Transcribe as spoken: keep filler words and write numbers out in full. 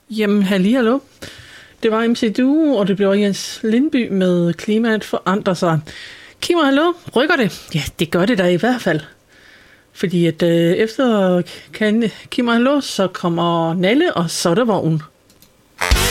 Jamen, halli, hallo. Det var M C Duo, og det blev Jens Lindby med Klimaet forandrer sig. Kim og hallo, rykker det? Ja, det gør det da i hvert fald. Fordi at øh, efter kan Kim og hallo, så kommer Nalle, og så er der vogn.